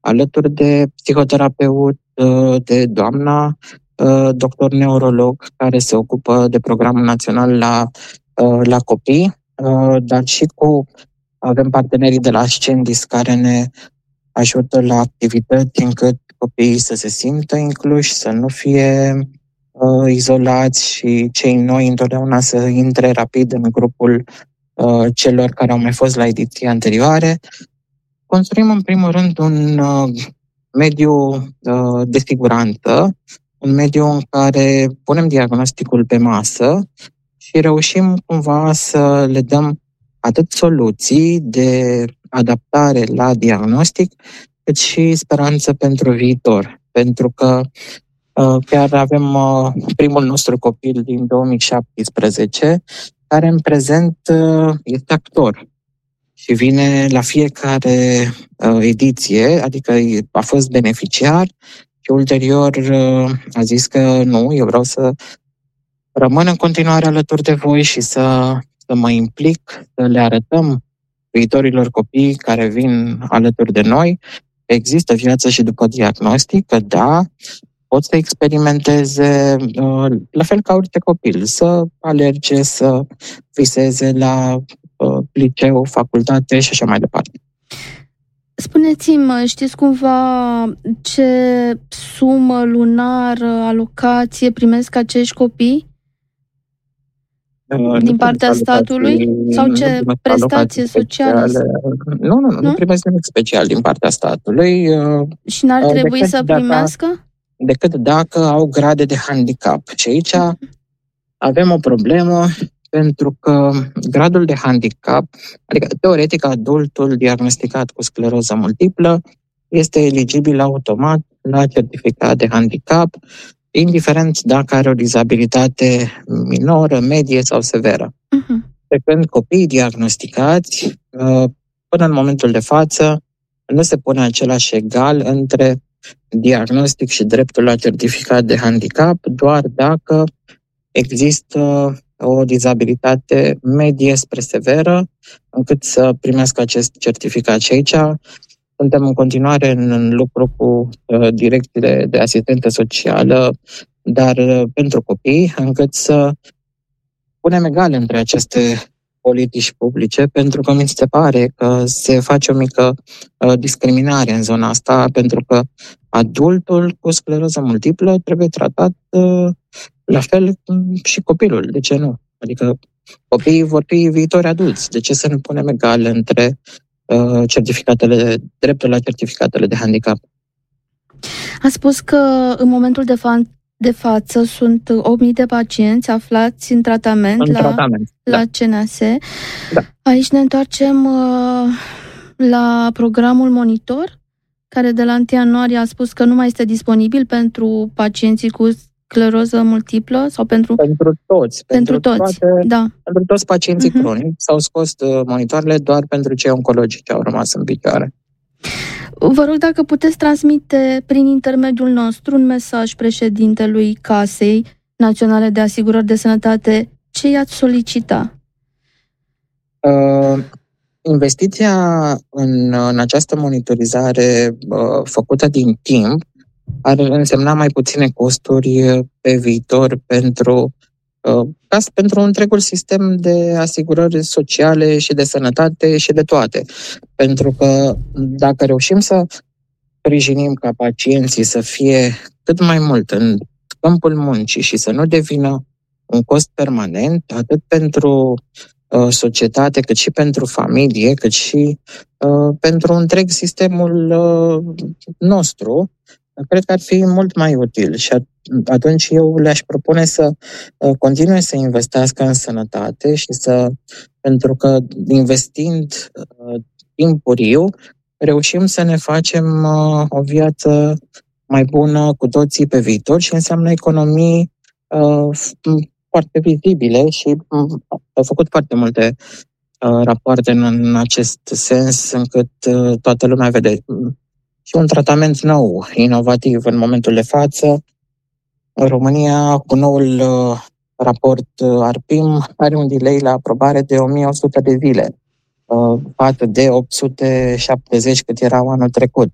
alături de psihoterapeut, de doamna doctor neurolog care se ocupă de programul național la copii, dar și avem partenerii de la Ascendis care ne ajută la activități încât copiii să se simtă incluși, să nu fie izolați și cei noi întotdeauna să intre rapid în grupul celor care au mai fost la ediții anterioare. Construim în primul rând un mediu de siguranță, un mediu în care punem diagnosticul pe masă și reușim cumva să le dăm atât soluții de adaptare la diagnostic, cât și speranță pentru viitor. Pentru că chiar avem primul nostru copil din 2017, care în prezent este actor și vine la fiecare ediție, adică a fost beneficiar și ulterior a zis că nu, eu vreau să rămân în continuare alături de voi și să mă implic, să le arătăm viitorilor copii care vin alături de noi că există viață și după diagnostic, că da, pot să experimenteze la fel ca orice copil, să alerge, să viseze la liceu, facultate și așa mai departe. Spuneți-mi, știți cumva ce sumă lunară, alocație primesc acești copii? Din partea statului? Sau ce prestație socială? Nu primesc nimic special din partea statului. Și n-ar trebui să primească? Decât dacă au grade de handicap. Și aici avem o problemă, pentru că gradul de handicap, adică teoretic adultul diagnosticat cu scleroză multiplă, este eligibil automat la certificat de handicap, indiferent dacă are o dizabilitate minoră, medie sau severă. Pe când copiii diagnosticați, până în momentul de față, nu se pune același egal între diagnostic și dreptul la certificat de handicap, doar dacă există o dizabilitate medie spre severă, încât să primească acest certificat. Și aici suntem în continuare în lucru cu direcțiile de asistență socială, dar pentru copii, încât să punem egal între aceste politici publice, pentru că mi se pare că se face o mică discriminare în zona asta, pentru că adultul cu scleroză multiplă trebuie tratat la fel și copilul. De ce nu? Adică copiii vor fi viitori adulți. De ce să ne punem egal între dreptul la certificatele de handicap? A spus că în momentul de față sunt 8.000 de pacienți aflați în tratament la CNAS. Da. Aici ne întoarcem la programul Monitor, care de la 1 ianuarie a spus că nu mai este disponibil pentru pacienții cu scleroză multiplă sau pentru toți. Pentru toți pacienții cronici. S-au scos monitoarele doar pentru cei oncologici au rămas în picioare. Vă rog dacă puteți transmite prin intermediul nostru un mesaj președintelui Casei Naționale de Asigurări de Sănătate. Ce i-ați solicita? Investiția în această monitorizare făcută din timp ar însemna mai puține costuri pe viitor pentru întregul sistem de asigurări sociale și de sănătate și de toate. Pentru că dacă reușim să sprijinim ca pacienții să fie cât mai mult în câmpul muncii și să nu devină un cost permanent, atât pentru societate, cât și pentru familie, cât și pentru întreg sistemul nostru, cred că ar fi mult mai util și atunci eu le-aș propune să continue să investească în sănătate și pentru că investind timpuriu, reușim să ne facem o viață mai bună cu toții pe viitor și înseamnă economii foarte vizibile și au făcut foarte multe rapoarte în acest sens încât toată lumea vede. Și un tratament nou, inovativ în momentul de față. În România, cu noul raport ARPIM, are un delay la aprobare de 1100 de zile, față de 870 cât erau anul trecut.